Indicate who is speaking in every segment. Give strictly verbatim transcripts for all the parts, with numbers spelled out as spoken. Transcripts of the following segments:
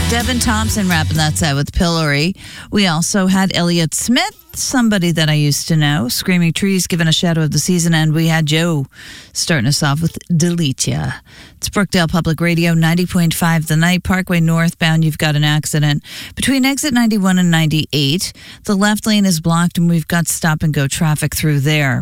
Speaker 1: Devin Thompson wrapping that set with Pillory. We also had Elliott Smith, somebody that I used to know, Screaming Trees, giving a shadow of the season, and we had Joe starting us off with Deletia. It's Brookdale Public Radio, ninety point five The Night. Parkway northbound, you've got an accident between exit ninety-one and ninety-eight. The left lane is blocked, and we've got stop-and-go traffic through there.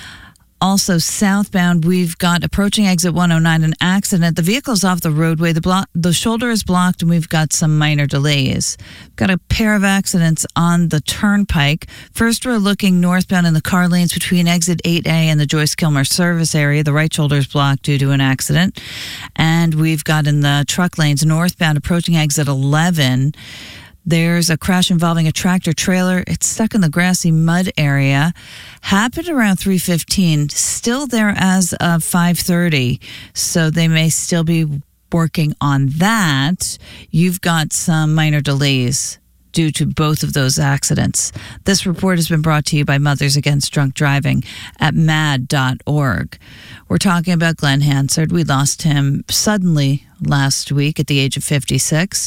Speaker 1: Also, southbound, we've got approaching exit one oh nine, an accident. The vehicle's off the roadway. The block, the shoulder is blocked, and we've got some minor delays. We've got a pair of accidents on the turnpike. First, we're looking northbound in the car lanes between exit eight A and the Joyce Kilmer service area. The right shoulder is blocked due to an accident. And we've got in the truck lanes northbound approaching exit eleven. There's a crash involving a tractor trailer. It's stuck in the grassy mud area. Happened around three fifteen. Still there as of five thirty. So they may still be working on that. You've got some minor delays due to both of those accidents. This report has been brought to you by Mothers Against Drunk Driving at mad dot org. We're talking about Glenn Hansard. We lost him suddenly last week at the age of fifty-six.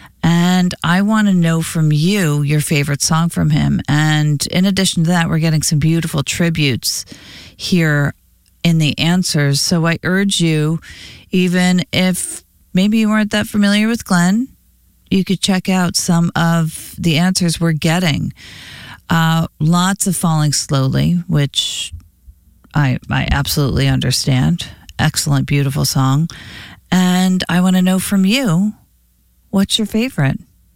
Speaker 1: And I want to know from you your favorite song from him. And in addition to that, we're getting some beautiful tributes here in the answers. So I urge you, even if maybe you weren't that familiar with Glenn, you could check out some of the answers we're getting. Uh, lots of Falling Slowly, which I, I absolutely understand. Excellent, beautiful song. And I want to know from you, what's your favorite?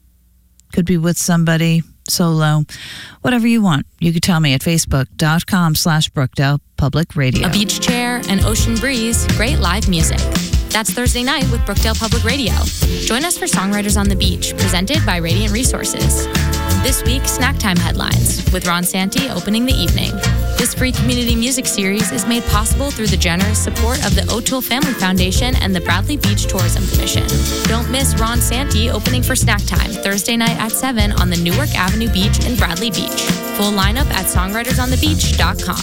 Speaker 1: Could be with somebody, solo, whatever you want. You could tell me at facebook.com slash Brookdale Public Radio.
Speaker 2: A beach chair, an ocean breeze, great live music. That's Thursday night with Brookdale Public Radio. Join us for Songwriters on the Beach, presented by Radiant Resources. This week, Snack Time Headlines, with Ron Santi opening the evening. This free community music series is made possible through the generous support of the O'Toole Family Foundation and the Bradley Beach Tourism Commission. Don't miss Ron Santi opening for Snack Time, Thursday night at seven on the Newark Avenue Beach in Bradley Beach. Full lineup at songwriters on the beach dot com.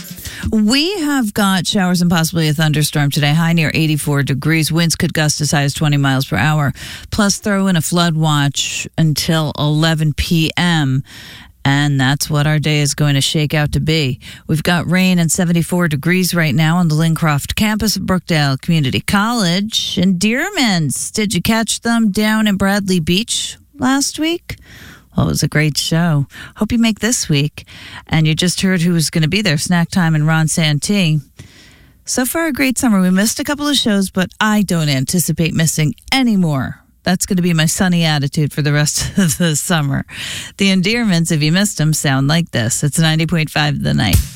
Speaker 1: We have got showers and possibly a thunderstorm today. High near eighty-four degrees. Winds could gust as high as twenty miles per hour. Plus, throw in a flood watch until eleven p.m. And that's what our day is going to shake out to be. We've got rain and seventy-four degrees right now on the Lincroft campus of Brookdale Community College. And Dearmans, did you catch them down in Bradley Beach last week? Well, it was a great show. Hope you make this week. And you just heard who was going to be there, Snack Time and Ron Santi. So far, a great summer. We missed a couple of shows, but I don't anticipate missing any more. That's going to be my sunny attitude for the rest of the summer. The Endearments, if you missed them, sound like this. It's ninety point five The Night.